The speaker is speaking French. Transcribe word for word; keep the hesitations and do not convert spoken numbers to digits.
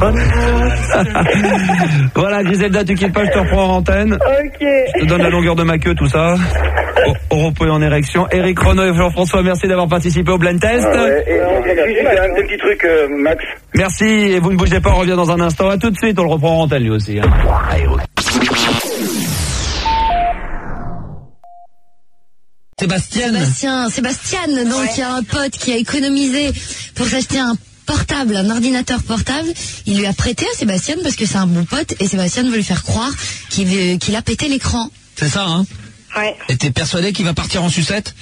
Voilà, Griselda, tu quittes pas, je te reprends en antenne. Ok. Je te donne la longueur de ma queue, tout ça. Au, au repos et en érection. Eric Renaud et Jean-François, merci d'avoir participé au blind test. Ah ouais, et, et, juste un petit truc, euh, Max. Merci, et vous ne bougez pas, on revient dans un instant. À tout de suite, on le reprend en antenne lui aussi. Hein. Allez, ouais. Sébastien. Sébastien, Sébastien, donc il y a un pote qui a économisé pour s'acheter un portable, un ordinateur portable. Il lui a prêté à Sébastien parce que c'est un bon pote et Sébastien veut lui faire croire qu'il, qu'il a pété l'écran. C'est ça, hein? Ouais. Et t'es persuadé qu'il va partir en sucette?